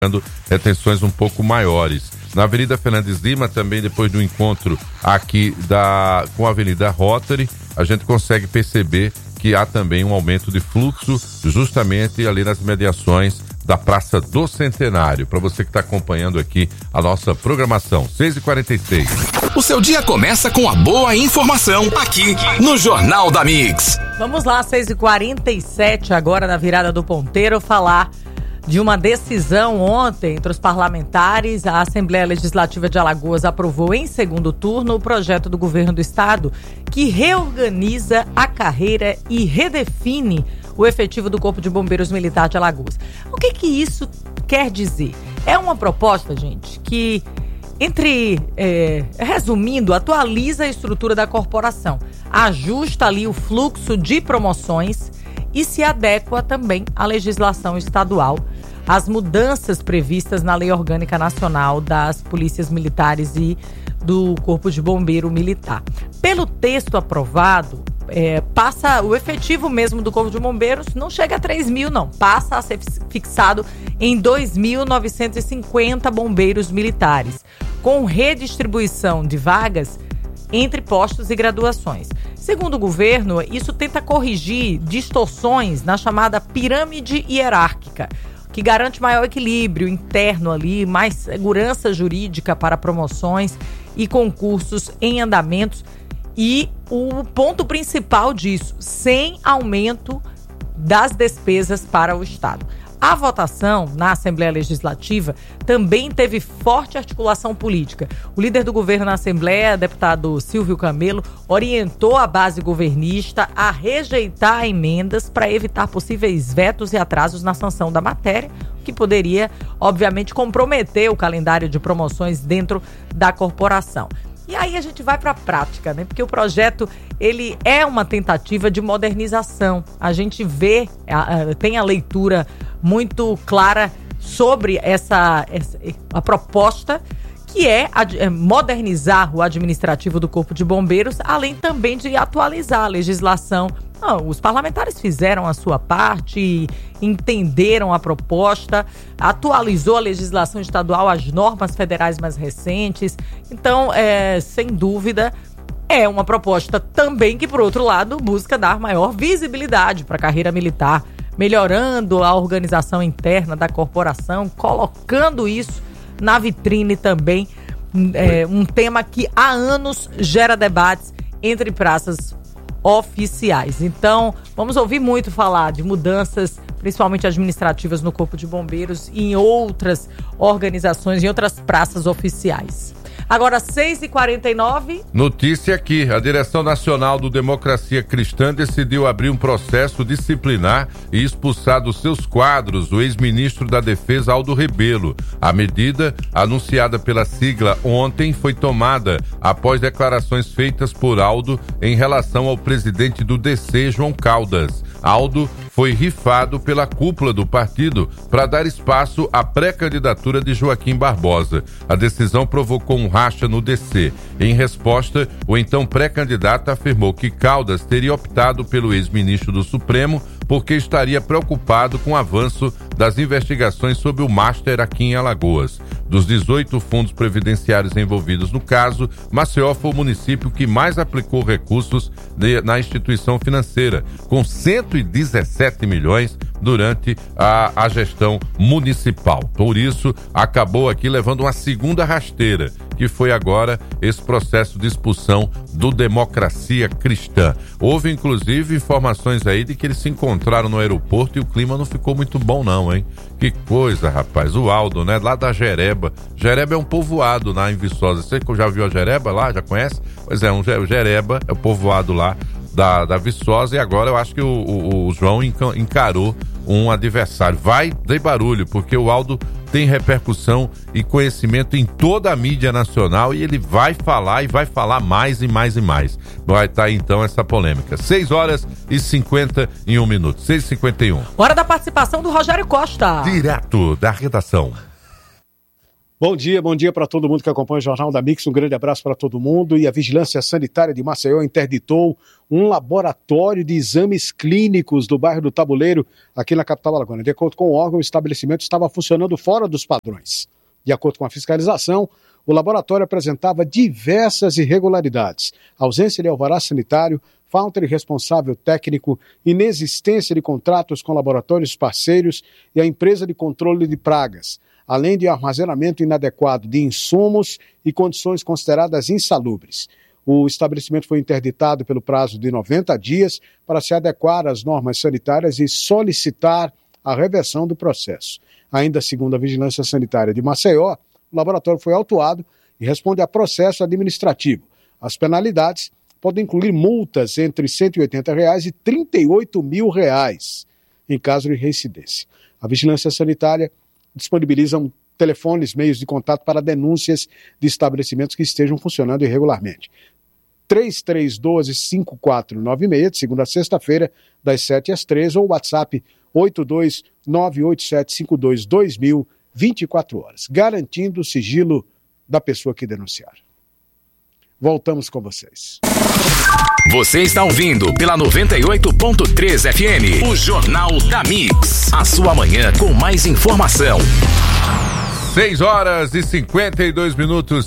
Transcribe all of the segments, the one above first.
retenções um pouco maiores. Na Avenida Fernandes Lima, também depois do encontro aqui com a Avenida Rotary, a gente consegue perceber que há também um aumento de fluxo justamente ali nas mediações da Praça do Centenário. Para você que está acompanhando aqui a nossa programação, 6h46. O seu dia começa com a boa informação aqui no Jornal da Mix. Vamos lá, 6h47, agora na virada do ponteiro, falar de uma decisão ontem entre os parlamentares. A Assembleia Legislativa de Alagoas aprovou em segundo turno o projeto do governo do estado que reorganiza a carreira e redefine o efetivo do Corpo de Bombeiros Militar de Alagoas. O que isso quer dizer? É uma proposta, gente, que, resumindo, atualiza a estrutura da corporação, ajusta ali o fluxo de promoções e se adequa também à legislação estadual, às mudanças previstas na Lei Orgânica Nacional das Polícias Militares e do Corpo de Bombeiro Militar. Pelo texto aprovado, passa o efetivo mesmo do Corpo de Bombeiros, não chega a 3 mil não, passa a ser fixado em 2.950 bombeiros militares, com redistribuição de vagas entre postos e graduações. Segundo o governo, isso tenta corrigir distorções na chamada pirâmide hierárquica, que garante maior equilíbrio interno ali, mais segurança jurídica para promoções e concursos em andamentos. E o ponto principal disso, sem aumento das despesas para o Estado. A votação na Assembleia Legislativa também teve forte articulação política. O líder do governo na Assembleia, deputado Silvio Camelo, orientou a base governista a rejeitar emendas para evitar possíveis vetos e atrasos na sanção da matéria, que poderia, obviamente, comprometer o calendário de promoções dentro da corporação. E aí a gente vai para a prática, né? Porque o projeto, ele é uma tentativa de modernização. A gente vê, tem a leitura muito clara sobre a proposta, que é modernizar o administrativo do Corpo de Bombeiros, além também de atualizar a legislação. Os parlamentares fizeram a sua parte, entenderam a proposta, atualizou a legislação estadual às normas federais mais recentes. Então, sem dúvida, é uma proposta também que, por outro lado, busca dar maior visibilidade para a carreira militar, melhorando a organização interna da corporação, colocando isso na vitrine também, um tema que há anos gera debates entre praças oficiais. Então, vamos ouvir muito falar de mudanças, principalmente administrativas, no Corpo de Bombeiros e em outras organizações, em outras praças oficiais. Agora, 6h49. Notícia aqui: a Direção Nacional do Democracia Cristã decidiu abrir um processo disciplinar e expulsar dos seus quadros o ex-ministro da Defesa, Aldo Rebelo. A medida, anunciada pela sigla ontem, foi tomada após declarações feitas por Aldo em relação ao presidente do DC, João Caldas. Aldo foi rifado pela cúpula do partido para dar espaço à pré-candidatura de Joaquim Barbosa. A decisão provocou um racha no DC. Em resposta, o então pré-candidato afirmou que Caldas teria optado pelo ex-ministro do Supremo porque estaria preocupado com o avanço das investigações sobre o Master aqui em Alagoas. Dos 18 fundos previdenciários envolvidos no caso, Maceió foi o município que mais aplicou recursos na instituição financeira, com 117 milhões durante a gestão municipal. Por isso, acabou aqui levando uma segunda rasteira, que foi agora esse processo de expulsão do Democracia Cristã. Houve, inclusive, informações aí de que eles se encontraram no aeroporto e o clima não ficou muito bom não, hein? Que coisa, rapaz. O Aldo, né? Lá da Jereba. Jereba é um povoado lá em Viçosa. Você já viu a Jereba lá? Já conhece? Pois é, o Jereba é o povoado lá da Viçosa, e agora eu acho que o João encarou um adversário. Vai ter barulho, porque o Aldo tem repercussão e conhecimento em toda a mídia nacional e ele vai falar e vai falar mais e mais e mais. Vai estar então essa polêmica. 6h51, 6h51. Hora da participação do Rogério Costa. Direto da redação. Bom dia para todo mundo que acompanha o Jornal da Mix, um grande abraço para todo mundo. E a Vigilância Sanitária de Maceió interditou um laboratório de exames clínicos do bairro do Tabuleiro, aqui na capital alagoana. De acordo com o órgão, o estabelecimento estava funcionando fora dos padrões. De acordo com a fiscalização, o laboratório apresentava diversas irregularidades: ausência de alvará sanitário, falta de responsável técnico, inexistência de contratos com laboratórios parceiros e a empresa de controle de pragas, além de armazenamento inadequado de insumos e condições consideradas insalubres. O estabelecimento foi interditado pelo prazo de 90 dias para se adequar às normas sanitárias e solicitar a reversão do processo. Ainda segundo a Vigilância Sanitária de Maceió, o laboratório foi autuado e responde a processo administrativo. As penalidades podem incluir multas entre R$ 180 e R$ 38 mil em caso de reincidência. A Vigilância Sanitária disponibilizam telefones, meios de contato para denúncias de estabelecimentos que estejam funcionando irregularmente. 3312-5496, de segunda a sexta-feira, das 7 às 13, ou WhatsApp 82987522000, 24 horas, garantindo o sigilo da pessoa que denunciar. Voltamos com vocês. Você está ouvindo pela 98.3 FM, o Jornal da Mix. A sua manhã com mais informação. 6h52,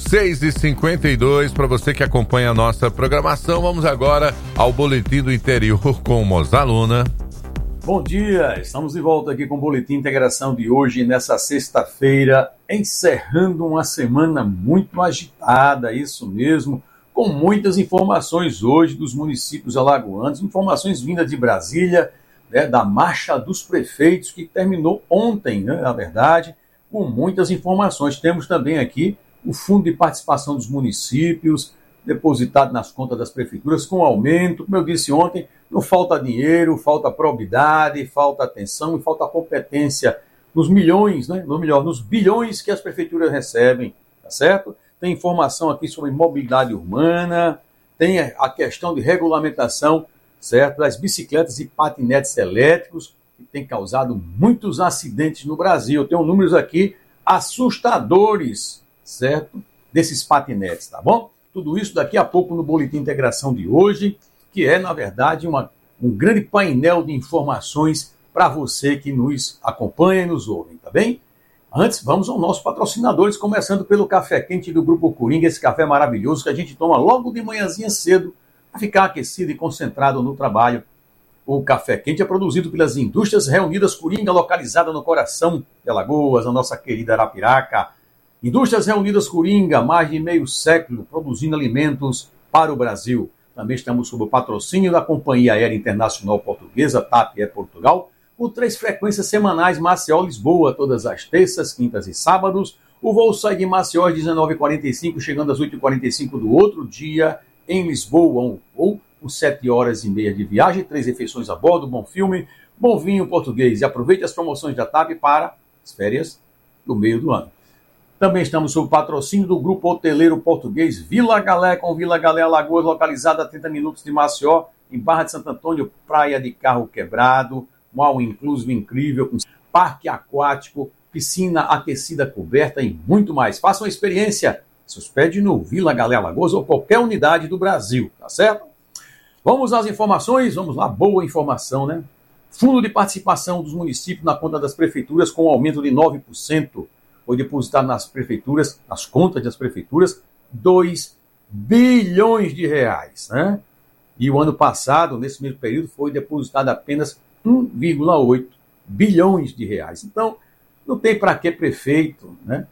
6h52, para você que acompanha a nossa programação. Vamos agora ao Boletim do Interior com o Mozaluna. Bom dia, estamos de volta aqui com o Boletim Integração de hoje, nessa sexta-feira, encerrando uma semana muito agitada, isso mesmo, com muitas informações hoje dos municípios alagoanos, informações vindas de Brasília, né, da Marcha dos Prefeitos, que terminou ontem, né, na verdade, com muitas informações. Temos também aqui o Fundo de Participação dos Municípios, depositado nas contas das prefeituras, com aumento. Como eu disse ontem, não falta dinheiro, falta probidade, falta atenção e falta competência nos milhões, né, nos bilhões que as prefeituras recebem, tá certo? Tem informação aqui sobre mobilidade urbana, tem a questão de regulamentação, certo, das bicicletas e patinetes elétricos, que tem causado muitos acidentes no Brasil. Eu tenho números aqui assustadores, certo, desses patinetes, tá bom? Tudo isso daqui a pouco no Boletim Integração de hoje, que é, na verdade, um grande painel de informações para você que nos acompanha e nos ouve, tá bem? Antes, vamos aos nossos patrocinadores, começando pelo Café Quente do Grupo Coringa, esse café maravilhoso que a gente toma logo de manhãzinha cedo para ficar aquecido e concentrado no trabalho. O Café Quente é produzido pelas Indústrias Reunidas Coringa, localizada no coração de Alagoas, a nossa querida Arapiraca. Indústrias Reunidas Coringa, mais de meio século, produzindo alimentos para o Brasil. Também estamos sob o patrocínio da Companhia Aérea Internacional Portuguesa, TAP Air Portugal, com 3 frequências semanais, Maceió-Lisboa, todas as terças, quintas e sábados. O voo sai de Maceió às 19h45, chegando às 8h45 do outro dia em Lisboa. Um voo com 7 horas e meia de viagem, 3 refeições a bordo, bom filme, bom vinho português. E aproveite as promoções da TAP para as férias do meio do ano. Também estamos sob o patrocínio do Grupo Hoteleiro Português Vila Galé, com Vila Galé Alagoas, localizada a 30 minutos de Maceió, em Barra de Santo Antônio, praia de carro quebrado, um all inclusive incrível, com parque aquático, piscina aquecida coberta e muito mais. Faça uma experiência, se hospede no Vila Galé Alagoas ou qualquer unidade do Brasil, tá certo? Vamos às informações, vamos lá, boa informação, né? Fundo de participação dos municípios na conta das prefeituras com um aumento de 9%. Foi depositado nas prefeituras, nas contas das prefeituras, 2 bilhões de reais, né? E o ano passado, nesse mesmo período, foi depositado apenas 1,8 bilhões de reais. Então, não tem para que prefeito, né,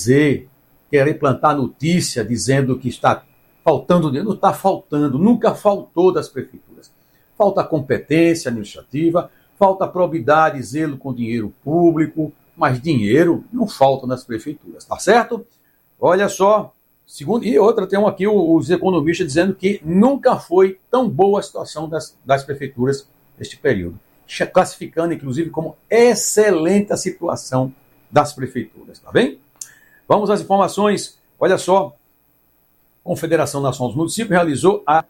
querer plantar notícia dizendo que está faltando dinheiro. Não está faltando, nunca faltou das prefeituras. Falta competência administrativa, falta probidade e zelo com dinheiro público, mas dinheiro não falta nas prefeituras, tá certo? Olha só, segundo, e outra, tem aqui os economistas dizendo que nunca foi tão boa a situação das prefeituras neste período, classificando inclusive como excelente a situação das prefeituras, tá bem? Vamos às informações. Olha só, a Confederação Nacional dos Municípios realizou a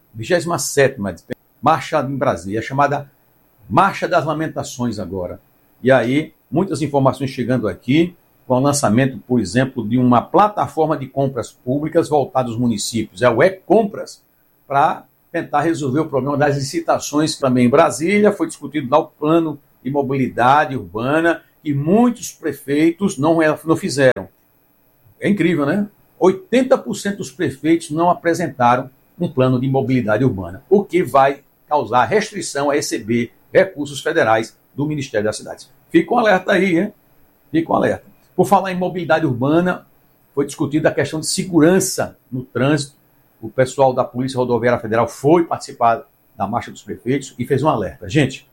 27ª Marcha em Brasília, chamada Marcha das Lamentações agora. E aí, muitas informações chegando aqui. com o lançamento, por exemplo, de uma plataforma de compras públicas voltada aos municípios, é o E-Compras, para tentar resolver o problema das licitações. Também em Brasília foi discutido lá o plano de mobilidade urbana, e muitos prefeitos não fizeram. É incrível, né? 80% dos prefeitos não apresentaram um plano de mobilidade urbana, o que vai causar restrição a receber recursos federais do Ministério das Cidades. Fica um alerta aí, hein? Fica um alerta. Por falar em mobilidade urbana, foi discutida a questão de segurança no trânsito. O pessoal da Polícia Rodoviária Federal foi participar da Marcha dos Prefeitos e fez um alerta. Gente,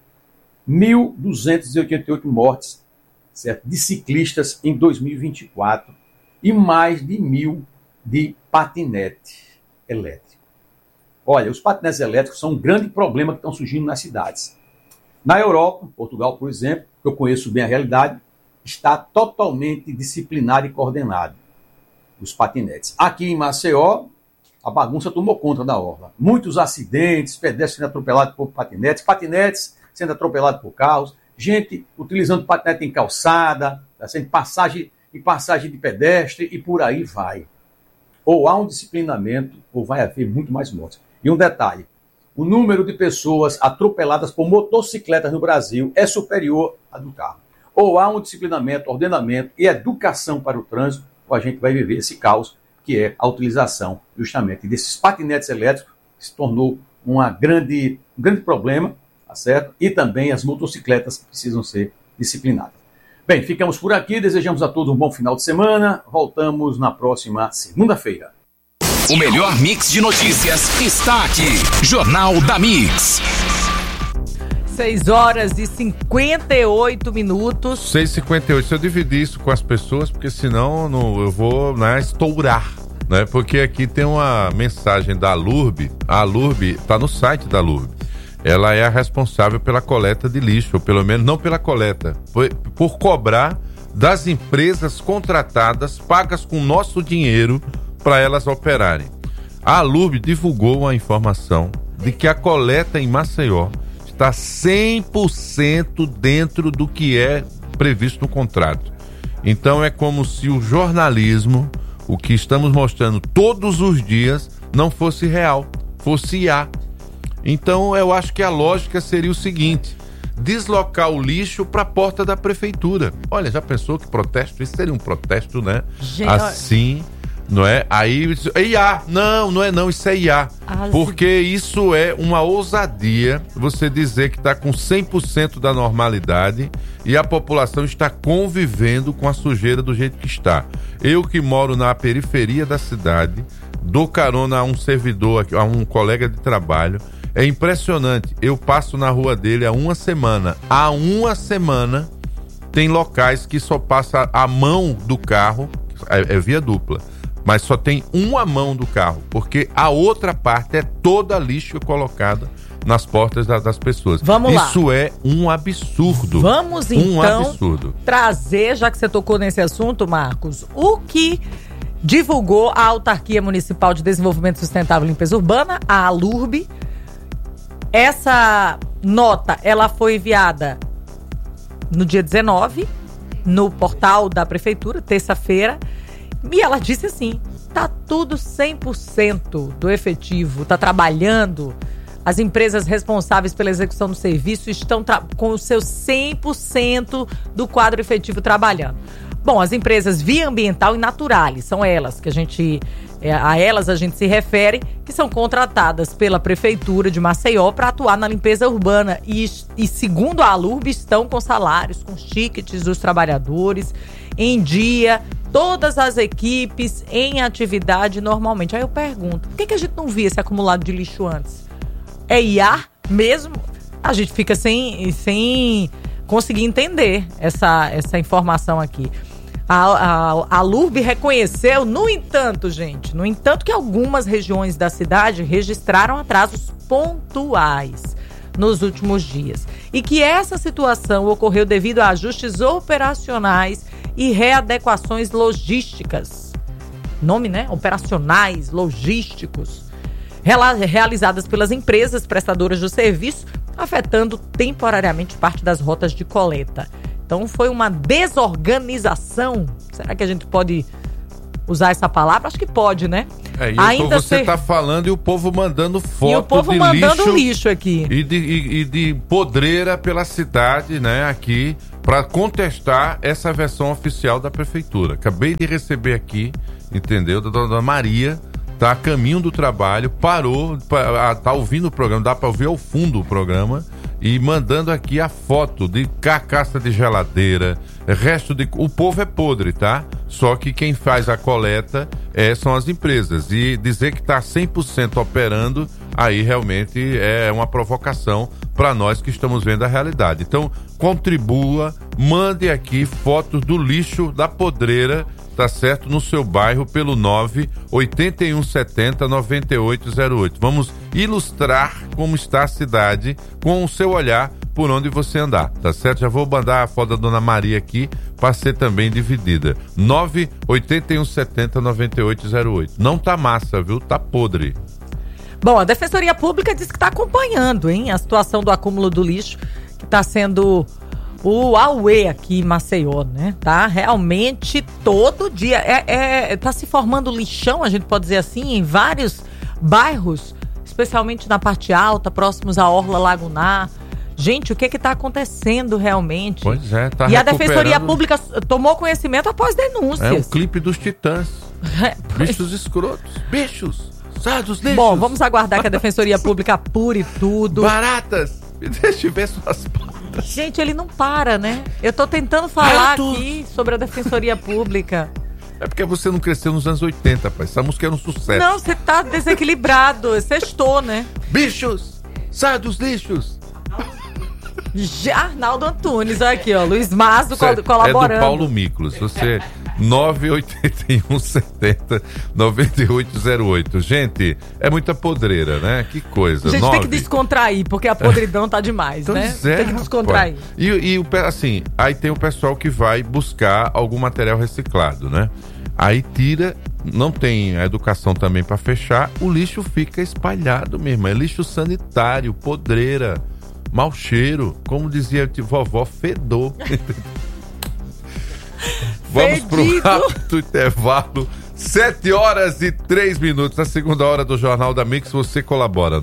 1.288 mortes, certo, de ciclistas em 2024 e mais de 1.000 de patinete elétrico. Olha, os patinetes elétricos são um grande problema que estão surgindo nas cidades. Na Europa, Portugal, por exemplo, que eu conheço bem a realidade, está totalmente disciplinado e coordenado os patinetes. Aqui em Maceió, a bagunça tomou conta da orla. Muitos acidentes, pedestres sendo atropelados por patinetes, patinetes sendo atropelados por carros, gente utilizando patinete em calçada, em passagem de pedestre e por aí vai. Ou há um disciplinamento, ou vai haver muito mais mortes. E um detalhe, o número de pessoas atropeladas por motocicletas no Brasil é superior ao do carro. Ou há um disciplinamento, ordenamento e educação para o trânsito, ou a gente vai viver esse caos, que é a utilização justamente desses patinetes elétricos, que se tornou um grande problema, tá certo? E também as motocicletas que precisam ser disciplinadas. Bem, ficamos por aqui, desejamos a todos um bom final de semana, voltamos na próxima segunda-feira. O melhor mix de notícias está aqui. Jornal da Mix. 6h58. 6h58. Se eu dividir isso com as pessoas, porque senão eu vou estourar, né? Porque aqui tem uma mensagem da Lurb. A Lurb está no site da Lurb. Ela é a responsável pela coleta de lixo, ou pelo menos não pela coleta, por cobrar das empresas contratadas, pagas com nosso dinheiro, para elas operarem. A Lurb divulgou a informação de que a coleta em Maceió está 100% dentro do que é previsto no contrato. Então é como se o jornalismo, o que estamos mostrando todos os dias, não fosse real, fosse IA. Então eu acho que a lógica seria o seguinte: deslocar o lixo para a porta da prefeitura. Olha, já pensou que protesto? Isso seria um protesto, né? Assim, não é? Aí, IA. Não é não, isso é IA. Porque isso é uma ousadia, você dizer que está com 100% da normalidade e a população está convivendo com a sujeira do jeito que está. Eu que moro na periferia da cidade, dou carona a um servidor, a um colega de trabalho. É impressionante, eu passo na rua dele há uma semana. Há uma semana tem locais que só passa a mão do carro, é via dupla, mas só tem uma mão do carro, porque a outra parte é toda lixo colocada nas portas das pessoas. Vamos lá. Isso é um absurdo. Vamos então trazer, já que você tocou nesse assunto, Marcos, o que divulgou a Autarquia Municipal de Desenvolvimento Sustentável e Limpeza Urbana, a ALURB. Essa nota, ela foi enviada no dia 19, no portal da prefeitura, terça-feira, e ela disse assim: tá tudo 100% do efetivo, tá trabalhando, as empresas responsáveis pela execução do serviço estão com o seu 100% do quadro efetivo trabalhando. Bom, as empresas Via Ambiental e Naturale, são elas que a gente se refere, que são contratadas pela Prefeitura de Maceió para atuar na limpeza urbana e segundo a ALURB, estão com salários, com tickets dos trabalhadores em dia, todas as equipes em atividade normalmente. Aí eu pergunto, por que a gente não via esse acumulado de lixo antes? É IA mesmo? A gente fica sem conseguir entender essa informação aqui. A LURB reconheceu, no entanto, que algumas regiões da cidade registraram atrasos pontuais nos últimos dias e que essa situação ocorreu devido a ajustes operacionais e readequações logísticas. Nome, né? Operacionais, logísticos, realizadas pelas empresas prestadoras do serviço, afetando temporariamente parte das rotas de coleta. Então foi uma desorganização, Será que a gente pode usar essa palavra? Acho que pode, né? Ainda você tá falando e o povo mandando foto e o povo de mandando lixo aqui. E de podreira pela cidade, né, aqui, para contestar essa versão oficial da prefeitura. Acabei de receber aqui, entendeu? Da dona Maria, tá a caminho do trabalho, parou, tá ouvindo o programa, dá para ouvir ao fundo o programa, e mandando aqui a foto de carcaça de geladeira, resto de... O povo é podre, tá? Só que quem faz a coleta são as empresas. E dizer que tá 100% operando, aí realmente é uma provocação para nós que estamos vendo a realidade. Então, contribua, mande aqui fotos do lixo, da podreira, tá certo? No seu bairro pelo 98170-9808. Vamos ilustrar como está a cidade com o seu olhar por onde você andar, tá certo? Já vou mandar a foto da dona Maria aqui para ser também dividida. 98170-9808. Não tá massa, viu? Tá podre. Bom, a Defensoria Pública diz que está acompanhando, hein, a situação do acúmulo do lixo, que está sendo o auê aqui em Maceió, né? Tá realmente todo dia. Tá se formando lixão, a gente pode dizer assim, em vários bairros, especialmente na parte alta, próximos à Orla Lagunar. Gente, o que está acontecendo realmente? Pois é, tá. E a Defensoria Pública tomou conhecimento após denúncias. É um clipe dos Titãs. Bichos escrotos. Bichos. Sados, lixos. Bom, vamos aguardar que a Defensoria Pública apure tudo. Baratas. Me deixe ver suas patas. Gente, ele não para, né? Eu tô tentando falar aqui sobre a Defensoria Pública. É porque você não cresceu nos anos 80, pai. Essa música era um sucesso. Não, você tá desequilibrado. Sextou, né? Bichos. Sai dos lixos. Arnaldo Antunes, olha aqui, ó. Luiz Mazo colaborando. É do Paulo Miklos. Você... 98170-9808. Gente, é muita podreira, né? Que coisa. A gente tem que descontrair, porque a podridão tá demais, né? Tem que descontrair. E assim, aí tem o pessoal que vai buscar algum material reciclado, né? Aí tira, não tem a educação também para fechar, o lixo fica espalhado mesmo. É lixo sanitário, podreira, mau cheiro, como dizia a vovó, fedor. Vamos pro rápido intervalo. 7h03. Na segunda hora do Jornal da Mix, você colabora.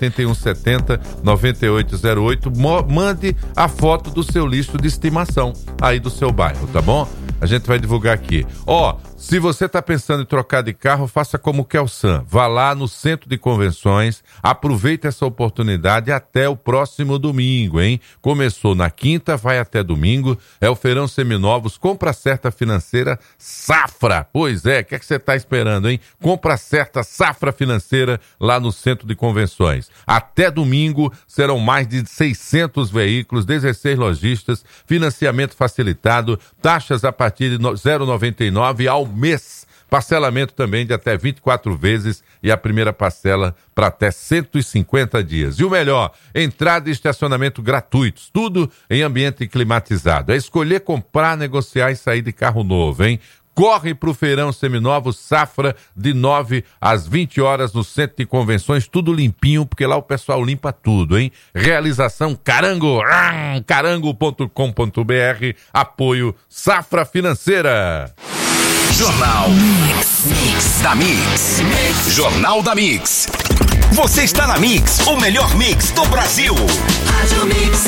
98170-9808. Mande a foto do seu lixo de estimação aí do seu bairro, tá bom? A gente vai divulgar aqui. Se você tá pensando em trocar de carro, faça como o Kelsan. Vá lá no Centro de Convenções, aproveite essa oportunidade até o próximo domingo, hein? Começou na quinta, vai até domingo. É o Feirão Seminovos, Compra Certa Financeira Safra. Pois é, o que é que você tá esperando, hein? Compra Certa Safra Financeira lá no Centro de Convenções. Até domingo serão mais de 600 veículos, 16 lojistas, financiamento facilitado, taxas a partir de 0,99 ao mês. Parcelamento também de até 24 vezes e a primeira parcela para até 150 dias. E o melhor, entrada e estacionamento gratuitos, tudo em ambiente climatizado. É escolher comprar, negociar e sair de carro novo, hein? Corre pro Feirão Seminovos Safra de 9 às 20 horas no Centro de Convenções, tudo limpinho, porque lá o pessoal limpa tudo, hein? Realização Carango, carango.com.br, apoio Safra Financeira. Jornal Mix da Mix. Jornal da Mix. Você está na Mix, o melhor mix do Brasil. Rádio Mix.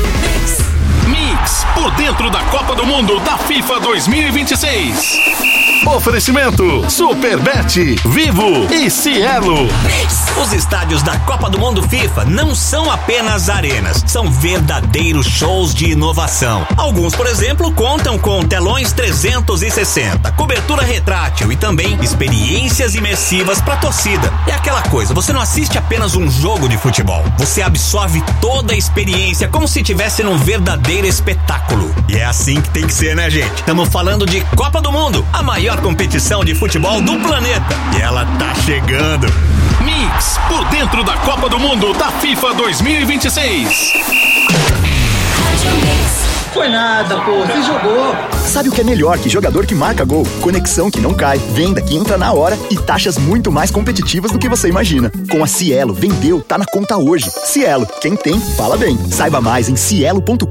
Mix, por dentro da Copa do Mundo da FIFA 2026. Oferecimento Superbet, Vivo e Cielo. Os estádios da Copa do Mundo FIFA não são apenas arenas, são verdadeiros shows de inovação. Alguns, por exemplo, contam com telões 360, cobertura retrátil e também experiências imersivas para a torcida. É aquela coisa, você não assiste apenas um jogo de futebol, você absorve toda a experiência como se estivesse num verdadeiro espetáculo. E é assim que tem que ser, né, gente? Estamos falando de Copa do Mundo, a maior competição de futebol do planeta. E ela tá chegando. Mix, por dentro da Copa do Mundo da FIFA 2026. Foi nada, pô, você jogou. Sabe o que é melhor que jogador que marca gol? Conexão que não cai, venda que entra na hora e taxas muito mais competitivas do que você imagina. Com a Cielo, vendeu, tá na conta hoje. Cielo, quem tem, fala bem. Saiba mais em cielo.com.br.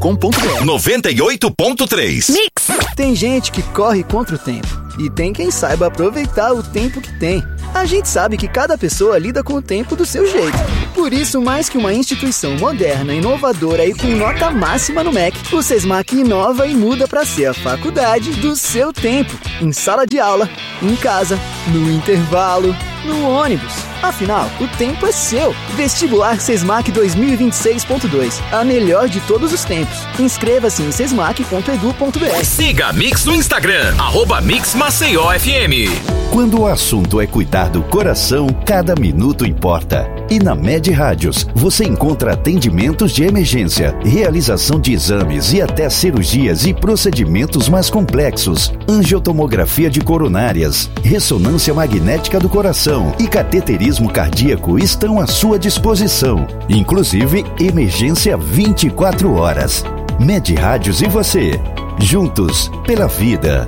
98.3 Mix. Tem gente que corre contra o tempo e tem quem saiba aproveitar o tempo que tem. A gente sabe que cada pessoa lida com o tempo do seu jeito. Por isso, mais que uma instituição moderna, inovadora e com nota máxima no MEC, o SESMAC inova e muda para ser a faculdade do seu tempo. Em sala de aula, em casa, no intervalo, no ônibus. Afinal, o tempo é seu. Vestibular SESMAC 2026.2. A melhor de todos os tempos. Inscreva-se em sesmac.edu.br. Siga a Mix no Instagram, @MixMaceióFM. Quando o assunto é cuidar do coração, cada minuto importa. E na Med Rádios, você encontra atendimentos de emergência, realização de exames e até cirurgias e procedimentos mais complexos, angiotomografia de coronárias, ressonância magnética do coração e cateterismo cardíaco estão à sua disposição, inclusive emergência 24 horas. Med Rádios e você, juntos pela vida.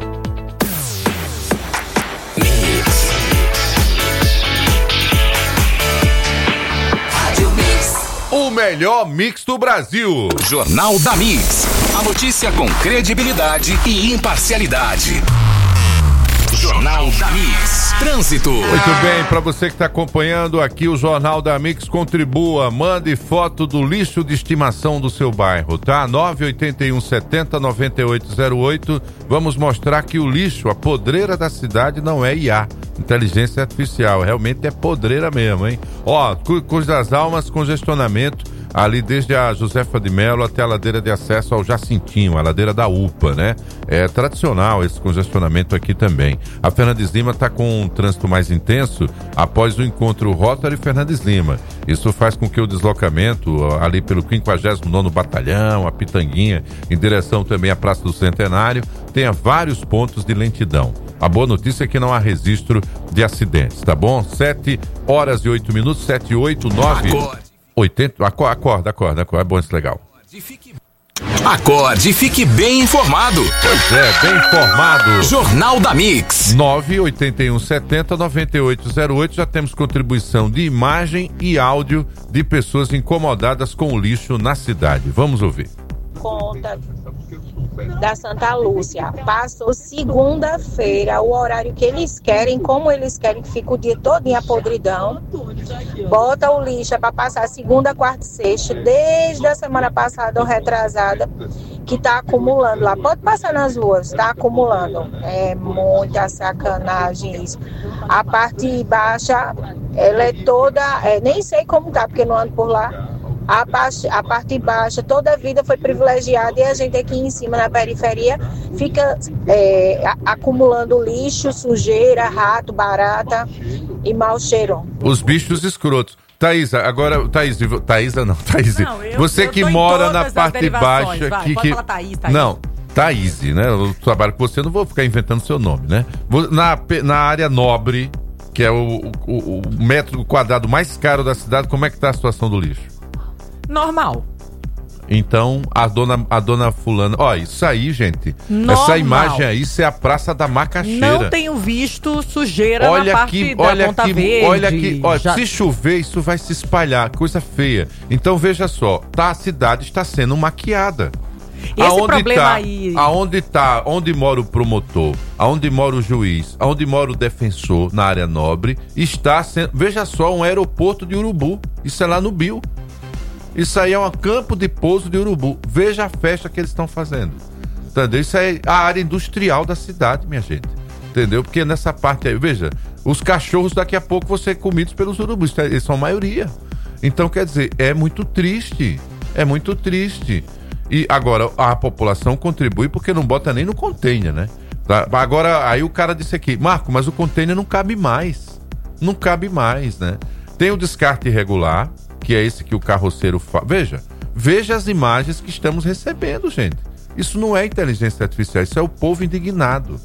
O melhor mix do Brasil. Jornal da Mix. A notícia com credibilidade e imparcialidade. Jornal da Mix. Trânsito. Muito bem, para você que está acompanhando aqui o Jornal da Mix, contribua, mande foto do lixo de estimação do seu bairro, tá? 981709808. Vamos mostrar que o lixo, a podreira da cidade não é IA, inteligência artificial, realmente é podreira mesmo, hein? Ó, Cruz das Almas, congestionamento ali desde a Josefa de Melo até a ladeira de acesso ao Jacintinho, a ladeira da UPA, né? É tradicional esse congestionamento aqui também. A Fernandes Lima está com um trânsito mais intenso após o encontro Rotary Fernandes Lima. Isso faz com que o deslocamento ali pelo 59º Batalhão, a Pitanguinha, em direção também à Praça do Centenário, tenha vários pontos de lentidão. A boa notícia é que não há registro de acidentes, tá bom? 7h08, 7, 8, 9... 80, acorda, é bom, isso legal. Acorde e fique bem informado. Pois é, bem informado. Jornal da Mix. 981709808. Já temos contribuição de imagem e áudio de pessoas incomodadas com o lixo na cidade. Vamos ouvir. Conta da Santa Lúcia. Passou segunda-feira, o horário que eles querem, como eles querem que fique o dia todo em a podridão. Bota o lixo para passar segunda, quarta e sexta, desde a semana passada ou retrasada, que tá acumulando lá. Pode passar nas ruas, tá acumulando. É muita sacanagem isso. A parte baixa, ela é toda, nem sei como tá, porque não ando por lá. A parte baixa, toda a vida foi privilegiada e a gente aqui em cima, na periferia, fica acumulando lixo, sujeira, rato, barata e mau cheiro. Os bichos escrotos. Thaísa, agora, Thaísa, você que mora na parte baixa... Vai, pode falar Thaís. Não, Thaís, né? Eu trabalho com você, não vou ficar inventando seu nome, né? Na área nobre, que é o metro quadrado mais caro da cidade, como é que tá a situação do lixo? Normal. Então, a dona fulana... Ó, isso aí, gente. Normal. Essa imagem aí, isso é a Praça da Macaxeira. Não tenho visto sujeira na parte da Ponta Verde. Olha aqui, se chover, isso vai se espalhar. Coisa feia. Então, veja só. A cidade está sendo maquiada. Esse problema aí... Onde mora o promotor, aonde mora o juiz, aonde mora o defensor na área nobre, está sendo... Veja só, um aeroporto de urubu. Isso é lá no Bio. Isso aí é um campo de pouso de urubu. Veja a festa que eles estão fazendo. Entendeu? Isso é a área industrial da cidade, minha gente. Entendeu? Porque nessa parte aí, veja, os cachorros daqui a pouco vão ser comidos pelos urubus. Eles são a maioria. Então, quer dizer, é muito triste. É muito triste. E agora, a população contribui porque não bota nem no container, né? Tá? Agora, aí o cara disse aqui, Marco, mas o container não cabe mais. Não cabe mais, né? Tem o descarte irregular, que é esse que o carroceiro faz. Veja as imagens que estamos recebendo, gente. Isso não é inteligência artificial, isso é o povo indignado.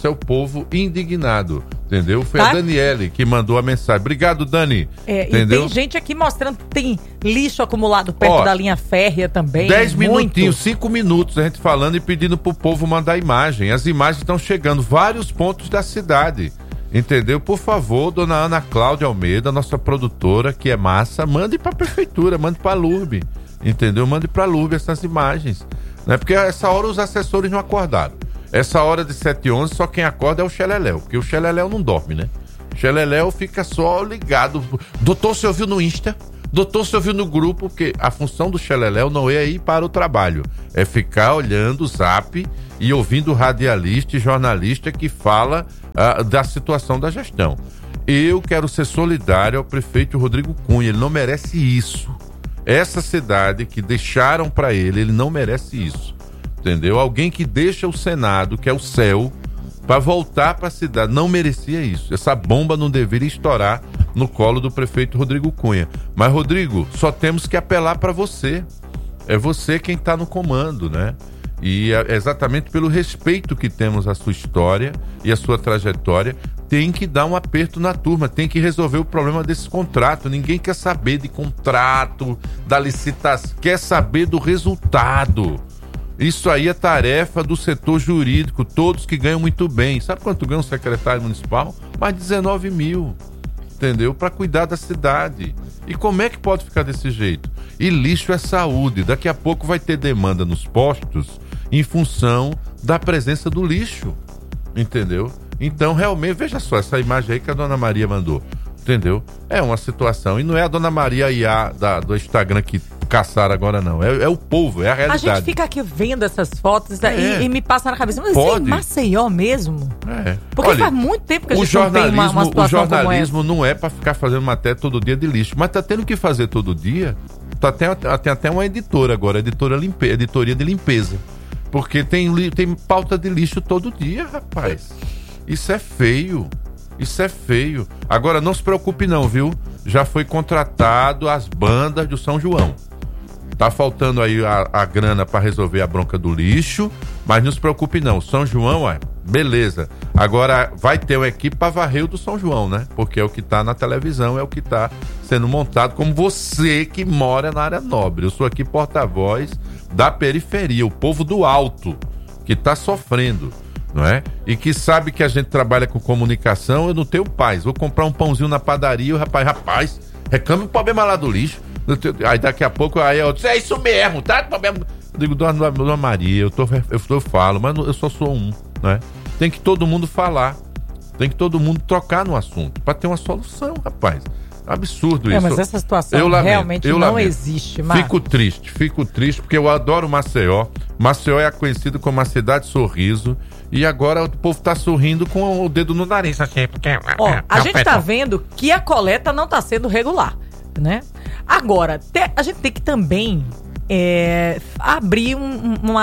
Isso é o povo indignado, entendeu? Foi a Daniele que mandou a mensagem. Obrigado, Dani. Entendeu? E tem gente aqui mostrando que tem lixo acumulado perto da linha férrea também. 10 minutinhos, 5 minutos a gente falando e pedindo pro povo mandar imagem. As imagens estão chegando, vários pontos da cidade. Entendeu? Por favor, dona Ana Cláudia Almeida, nossa produtora, que é massa, mande pra prefeitura, mande pra LURB. Entendeu? Mande pra LURB essas imagens. Né? Porque a essa hora os assessores não acordaram. Essa hora de 7h11, só quem acorda é o Xeleléu, porque o Xeleléu não dorme, né? O Xeleléu fica só ligado. Doutor, você ouviu no Insta? Doutor, você ouviu no grupo? Porque a função do Xeleléu não é ir para o trabalho, é ficar olhando o Zap e ouvindo radialista e jornalista que fala da situação da gestão. Eu quero ser solidário ao prefeito Rodrigo Cunha, ele não merece isso. Essa cidade que deixaram para ele não merece isso. Entendeu? Alguém que deixa o Senado, que é o céu, para voltar para a cidade, não merecia isso. Essa bomba não deveria estourar no colo do prefeito Rodrigo Cunha. Mas, Rodrigo, só temos que apelar para você. É você quem está no comando, né? E é exatamente pelo respeito que temos à sua história e à sua trajetória, tem que dar um aperto na turma, tem que resolver o problema desse contrato. Ninguém quer saber de contrato, da licitação, quer saber do resultado. Isso aí é tarefa do setor jurídico, todos que ganham muito bem. Sabe quanto ganha um secretário municipal? Mais de 19 mil, entendeu? Para cuidar da cidade. E como é que pode ficar desse jeito? E lixo é saúde. Daqui a pouco vai ter demanda nos postos em função da presença do lixo, entendeu? Então, realmente, veja só essa imagem aí que a dona Maria mandou, entendeu? É uma situação, e não é a dona Maria IA do Instagram que caçaram agora, não. É o povo, é a realidade. A gente fica aqui vendo essas fotos e me passa na cabeça, mas pode. Em Maceió mesmo? Porque olha, faz muito tempo que a gente não tem uma situação como essa. O jornalismo não é pra ficar fazendo matéria todo dia de lixo, mas tá tendo que fazer todo dia. Tem até uma editora agora, editoria de limpeza. Porque tem pauta de lixo todo dia, rapaz. Isso é feio. Agora, não se preocupe não, viu? Já foi contratado as bandas do São João. Tá faltando aí a grana para resolver a bronca do lixo, mas não se preocupe não. São João, beleza. Agora vai ter uma equipe para varrer o do São João, né? Porque é o que tá na televisão, é o que tá sendo montado, como você que mora na área nobre. Eu sou aqui porta-voz da periferia, o povo do alto, que tá sofrendo, não é? E que sabe que a gente trabalha com comunicação. Eu não tenho paz, vou comprar um pãozinho na padaria, o rapaz, reclame o problema lá do lixo. Aí daqui a pouco, eu disse, é isso mesmo, tá? Eu digo, dona Maria, eu falo, mas eu só sou um, né? Tem que todo mundo falar, tem que todo mundo trocar no assunto, pra ter uma solução, rapaz. Absurdo isso. Mas essa situação realmente não existe, Marcos. Fico triste, porque eu adoro Maceió. Maceió é conhecido como a cidade sorriso, e agora o povo tá sorrindo com o dedo no nariz, assim, porque... a gente tá vendo que a coleta não tá sendo regular, né? Agora, a gente tem que também abrir um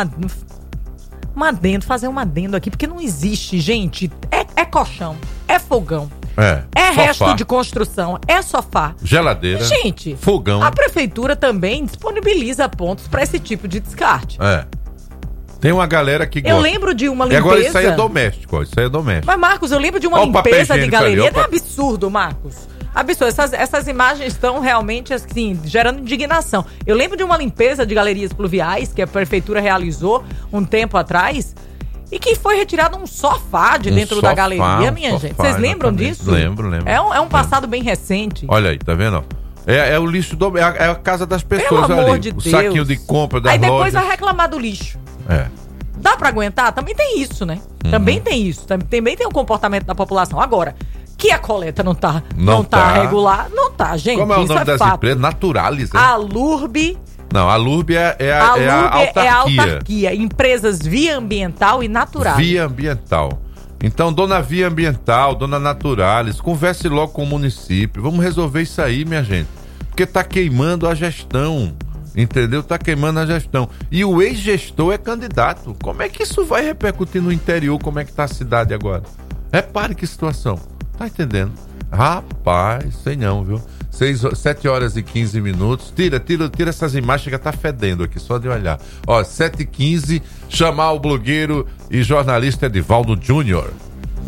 adendo, fazer um adendo aqui, porque não existe, gente, é colchão, é fogão, é resto de construção, é sofá, geladeira, gente, fogão. A prefeitura também disponibiliza pontos para esse tipo de descarte. Tem uma galera que gosta. Eu lembro de uma limpeza... E agora isso aí é doméstico, Mas, Marcos, eu lembro de uma limpeza de galeria. É absurdo, Marcos. Absurdo. Essas imagens estão realmente, assim, gerando indignação. Eu lembro de uma limpeza de galerias pluviais que a prefeitura realizou um tempo atrás e que foi retirado um sofá de dentro da galeria, minha gente. Vocês lembram disso? Lembro. É um passado bem recente. Olha aí, tá vendo? É o lixo, é a casa das pessoas. Pelo amor ali. de o Deus. Saquinho de compra das lojas. Aí depois lojas. vai reclamar do lixo. Dá pra aguentar? Também tem isso, né? Também tem isso. Também tem o comportamento da população. Agora, que a coleta não tá regular, não tá, gente. Como é o nome das empresas? Naturalis, né? A LURB. Não, a LURB é a autarquia. Empresas Via Ambiental e Naturalis. Via Ambiental. Então, dona Via Ambiental, dona Naturalis, converse logo com o município. Vamos resolver isso aí, minha gente. Porque tá queimando a gestão. Entendeu? Tá queimando a gestão. E o ex-gestor é candidato. Como é que isso vai repercutir no interior? Como é que tá a cidade agora? Repare que situação. Tá entendendo? Rapaz, sei não, viu? 7h15. Tira essas imagens que tá fedendo aqui, só de olhar. 7h15, chamar o blogueiro e jornalista Edivaldo Júnior.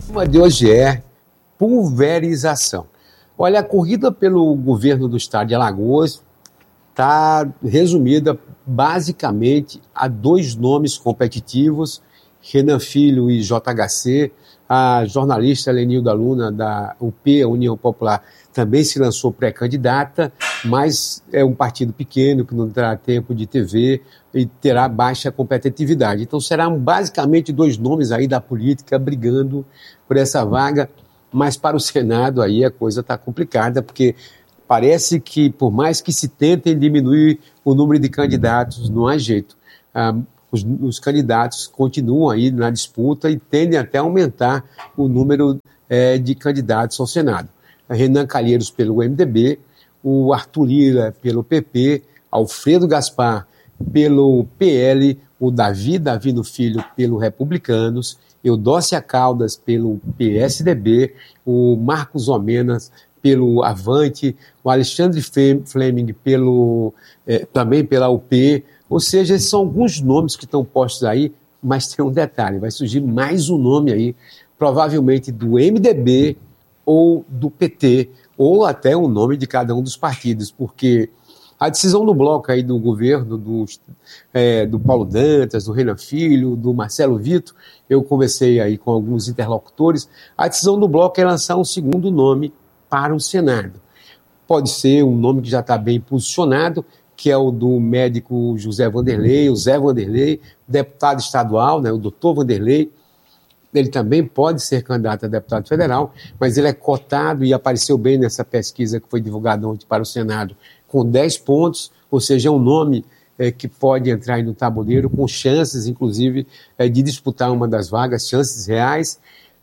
O tema de hoje é pulverização. Olha, a corrida pelo governo do estado de Alagoas está resumida basicamente a 2 nomes competitivos, Renan Filho e JHC. A jornalista Lenilda Luna, da UP, a União Popular, também se lançou pré-candidata, mas é um partido pequeno que não terá tempo de TV e terá baixa competitividade. Então serão basicamente 2 nomes aí da política brigando por essa vaga, mas para o Senado aí a coisa está complicada, porque parece que por mais que se tentem diminuir o número de candidatos, não há jeito. Os candidatos continuam aí na disputa e tendem até a aumentar o número de candidatos ao Senado. Renan Calheiros pelo MDB, o Arthur Lira pelo PP, Alfredo Gaspar pelo PL, o Davi Davino Filho pelo Republicanos, Eudócia Caldas pelo PSDB, o Marcos Omenas pelo Avante, o Alexandre Fleming também pela UP. Ou seja, esses são alguns nomes que estão postos aí, mas tem um detalhe, vai surgir mais um nome aí, provavelmente do MDB ou do PT, ou até o nome de cada um dos partidos, porque a decisão do bloco aí do governo, do Paulo Dantas, do Renan Filho, do Marcelo Vitor, eu conversei aí com alguns interlocutores, a decisão do bloco é lançar um segundo nome para o Senado. Pode ser um nome que já está bem posicionado, que é o do médico José Vanderlei, o Zé Vanderlei, deputado estadual, né, o doutor Vanderlei. Ele também pode ser candidato a deputado federal, mas ele é cotado e apareceu bem nessa pesquisa que foi divulgada ontem para o Senado, com 10 pontos, ou seja, é um nome que pode entrar aí no tabuleiro com chances, inclusive, de disputar uma das vagas, chances reais,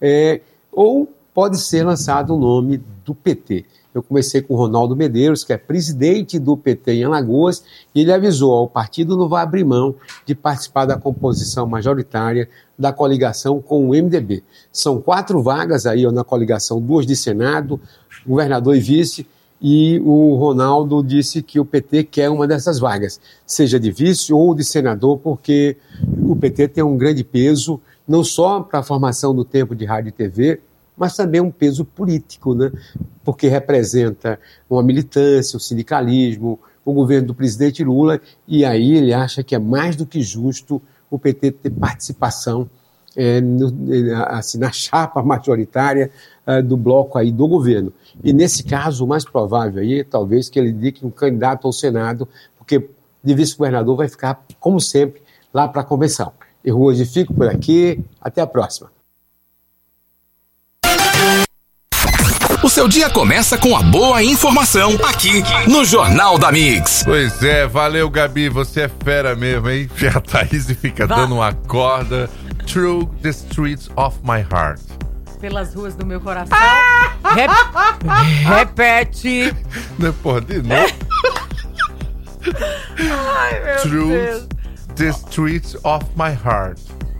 ou pode ser lançado o nome do PT. Eu conversei com o Ronaldo Medeiros, que é presidente do PT em Alagoas, e ele avisou, o partido não vai abrir mão de participar da composição majoritária da coligação com o MDB. São 4 vagas aí na coligação, 2 de Senado, governador e vice, e o Ronaldo disse que o PT quer uma dessas vagas, seja de vice ou de senador, porque o PT tem um grande peso, não só para a formação do tempo de rádio e TV, mas também um peso político, né? Porque representa uma militância, o sindicalismo, o governo do presidente Lula, e aí ele acha que é mais do que justo o PT ter participação na chapa majoritária do bloco aí do governo. E nesse caso, o mais provável aí, talvez, que ele indique um candidato ao Senado, porque de vice-governador vai ficar, como sempre, lá para a convenção. Eu hoje fico por aqui, até a próxima. O seu dia começa com a boa informação aqui no Jornal da Mix. Pois é, valeu, Gabi, você é fera mesmo, hein? A Thaís fica dando uma corda. Through the streets of my heart. Pelas ruas do meu coração. Repete. Não, porra, de novo. Ai, meu Through Deus. the streets of my heart.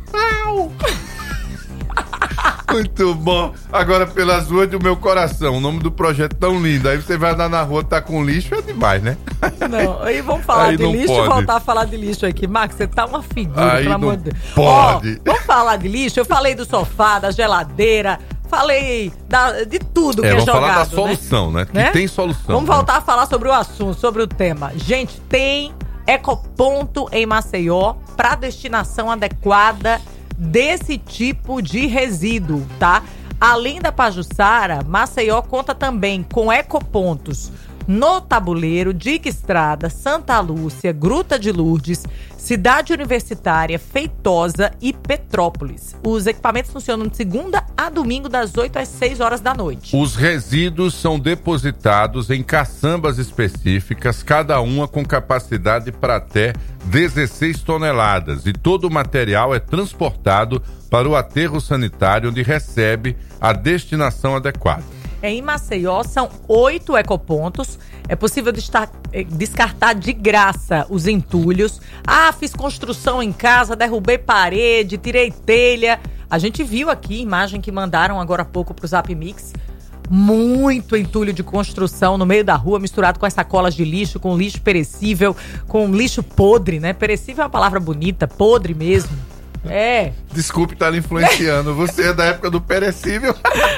Muito bom. Agora, pelas ruas do meu coração. O nome do projeto tão lindo. Aí você vai andar na rua, tá com lixo, é demais, né? Não, aí vamos falar aí de lixo pode. e voltar a falar de lixo aqui. Max, você tá uma figura, aí pelo amor de Deus. Pode. Vamos falar de lixo? Eu falei do sofá, da geladeira, falei de tudo que é jogado. Vamos falar da solução, né? Que tem solução. Vamos voltar a falar sobre o assunto, sobre o tema. Gente, tem ecoponto em Maceió para destinação adequada desse tipo de resíduo, tá? Além da Pajuçara, Maceió conta também com ecopontos no Tabuleiro, Dique Estrada, Santa Lúcia, Gruta de Lourdes, Cidade Universitária, Feitosa e Petrópolis. Os equipamentos funcionam de segunda a domingo, das 8 às 6 horas da noite. Os resíduos são depositados em caçambas específicas, cada uma com capacidade para até 16 toneladas, e todo o material é transportado para o aterro sanitário, onde recebe a destinação adequada. Em Maceió, são 8 ecopontos. É possível descartar de graça os entulhos. Ah, fiz construção em casa, derrubei parede, tirei telha. A gente viu aqui a imagem que mandaram agora há pouco pro Zap Mix. Muito entulho de construção no meio da rua, misturado com as sacolas de lixo, com lixo perecível, com lixo podre, né? Perecível é uma palavra bonita, podre mesmo. É. Desculpe estar lhe influenciando. Você é da época do perecível.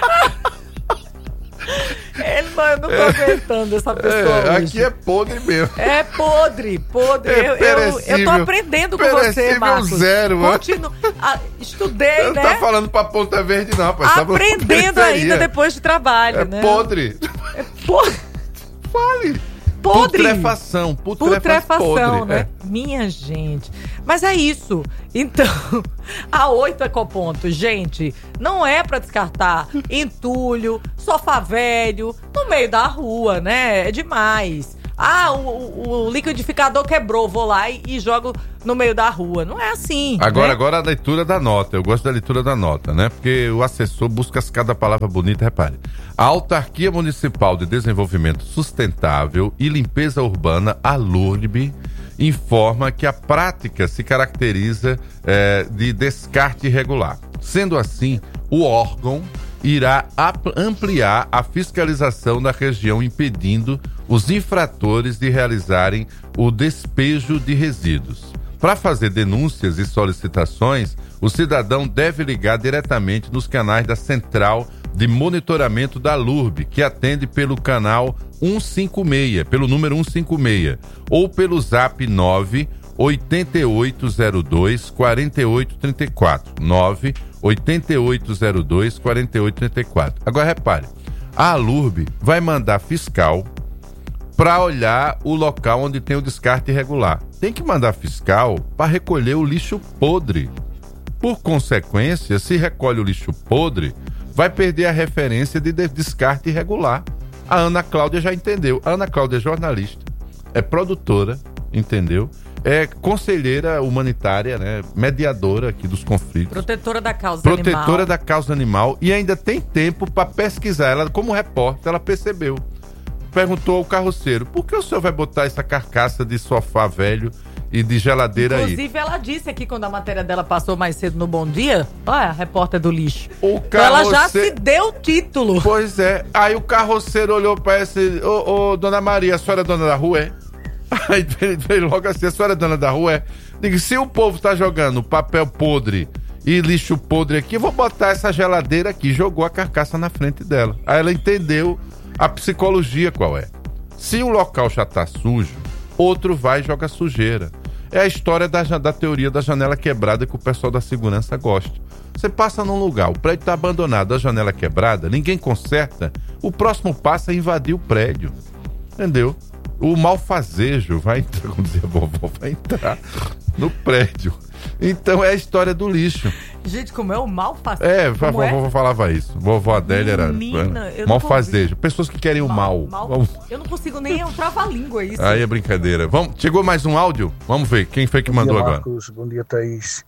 Eu não tô aguentando essa pessoa hoje. Aqui é podre mesmo. É podre. Eu tô aprendendo com você, Marcos. Zero, estudei, não né? Não tá falando pra Ponta Verde, não, rapaz. Aprendendo ainda depois de trabalho, né? Podre. É podre. Fale. Podre. Putrefação, podre, né? É. Minha gente. Mas é isso. Então, a 8 ecopontos, gente, não é pra descartar entulho, sofá velho, no meio da rua, né? É demais. O liquidificador quebrou, vou lá e jogo no meio da rua. Não é assim. Agora a leitura da nota. Eu gosto da leitura da nota, né? Porque o assessor busca cada palavra bonita. Repare. A Autarquia Municipal de Desenvolvimento Sustentável e Limpeza Urbana, a LURB, informa que a prática se caracteriza de descarte irregular. Sendo assim, o órgão irá ampliar a fiscalização da região, impedindo os infratores de realizarem o despejo de resíduos. Para fazer denúncias e solicitações, o cidadão deve ligar diretamente nos canais da Central de Monitoramento da LURB, que atende pelo canal 156, pelo número 156, ou pelo zap 98802-4834, 98802-4834. Agora repare, a LURB vai mandar fiscal para olhar o local onde tem o descarte irregular. Tem que mandar fiscal para recolher o lixo podre. Por consequência, se recolhe o lixo podre, vai perder a referência de descarte irregular. A Ana Cláudia já entendeu. A Ana Cláudia é jornalista, é produtora, entendeu? É conselheira humanitária, né? Mediadora aqui dos conflitos. Protetora da causa animal. E ainda tem tempo para pesquisar. Ela, como repórter, ela percebeu. Perguntou ao carroceiro: por que o senhor vai botar essa carcaça de sofá velho e de geladeira aí? Inclusive, ela disse aqui, quando a matéria dela passou mais cedo no Bom Dia, olha, a repórter do lixo. Então ela já se deu o título. Pois é. Aí o carroceiro olhou para esse: ô, dona Maria, a senhora é dona da rua, é? Aí veio logo assim: a senhora é dona da rua, é? Digo, se o povo tá jogando papel podre e lixo podre aqui, eu vou botar essa geladeira aqui. Jogou a carcaça na frente dela. Aí ela entendeu a psicologia qual é. Se o local já tá sujo, outro vai e joga sujeira. É a história da teoria da janela quebrada que o pessoal da segurança gosta. Você passa num lugar, o prédio tá abandonado, a janela quebrada, ninguém conserta, o próximo passo é invadir o prédio. Entendeu? O malfazejo vai entrar, como dizia a vovó, vai entrar no prédio. Então é a história do lixo. Gente, como é o malfazejo? A vovó falava isso. Vovó Adélia era malfazejo. Pessoas que querem o mal. Eu não consigo nem travar a língua isso. Aí é brincadeira. Chegou mais um áudio? Vamos ver quem foi que mandou agora. Marcos, bom dia, Thaís.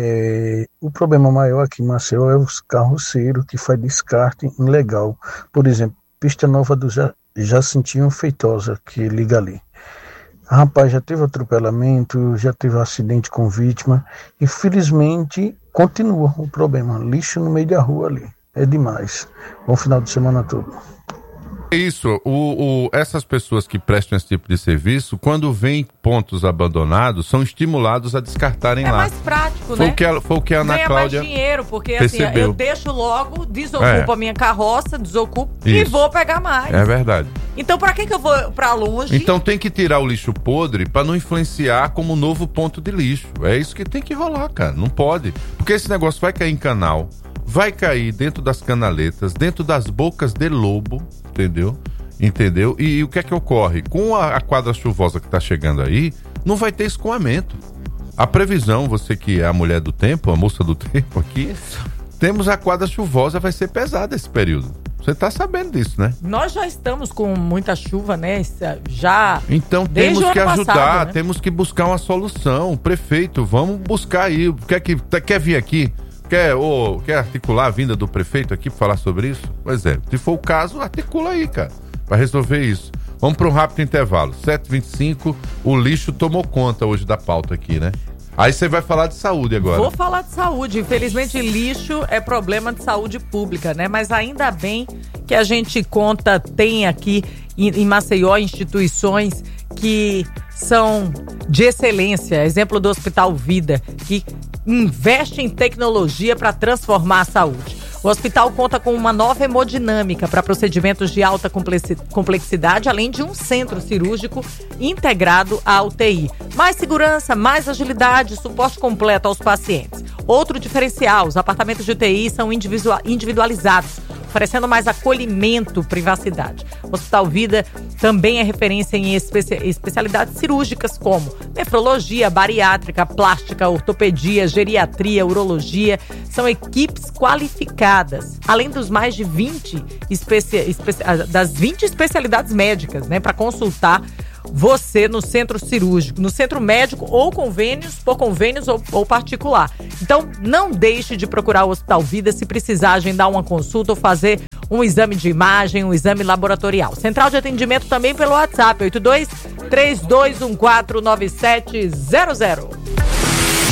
O problema maior aqui em Maceió é os carroceiros que faz descarte ilegal. Por exemplo, Pista Nova do Jacintinho Feitosa, que liga ali. Rapaz, já teve atropelamento, já teve acidente com vítima. Infelizmente, continua o problema. Lixo no meio da rua ali. É demais. Bom final de semana todo. Isso, essas pessoas que prestam esse tipo de serviço, quando vêm pontos abandonados, são estimulados a descartarem lá. É mais prático, né? Foi o que a Ana Cláudia mais dinheiro, porque percebeu. Assim, eu deixo logo, desocupo a minha carroça, e vou pegar mais. É verdade. Então, pra que eu vou pra longe? Então tem que tirar o lixo podre pra não influenciar como novo ponto de lixo. É isso que tem que rolar, cara. Não pode. Porque esse negócio vai cair em canal, vai cair dentro das canaletas, dentro das bocas de lobo, entendeu? E o que é que ocorre? Com a quadra chuvosa que tá chegando aí, não vai ter escoamento. A previsão, você que é a mulher do tempo, a moça do tempo aqui, temos a quadra chuvosa, vai ser pesada esse período. Você tá sabendo disso, né? Nós já estamos com muita chuva, né? Já. Então temos que ajudar, passado, né? Temos que buscar uma solução. Prefeito, vamos buscar aí. Quer vir aqui? Quer articular a vinda do prefeito aqui para falar sobre isso? Pois é, se for o caso, articula aí, cara, para resolver isso. Vamos para um rápido intervalo. 7h25, o lixo tomou conta hoje da pauta aqui, né? Aí você vai falar de saúde agora. Vou falar de saúde. Infelizmente, lixo é problema de saúde pública, né? Mas ainda bem que a gente tem aqui em Maceió instituições que são de excelência. Exemplo do Hospital Vida, que investe em tecnologia para transformar a saúde. O hospital conta com uma nova hemodinâmica para procedimentos de alta complexidade, além de um centro cirúrgico integrado à UTI. Mais segurança, mais agilidade, suporte completo aos pacientes. Outro diferencial, os apartamentos de UTI são individualizados, oferecendo mais acolhimento, privacidade. O Hospital Vida também é referência em especialidades cirúrgicas como nefrologia, bariátrica, plástica, ortopedia, geriatria, urologia. São equipes qualificadas, além dos mais de 20 especialidades médicas, né, para consultar você no centro cirúrgico, no centro médico ou por convênios ou particular. Então, não deixe de procurar o Hospital Vida se precisar agendar uma consulta ou fazer um exame de imagem, um exame laboratorial. Central de atendimento também pelo WhatsApp, 82-3214-9700.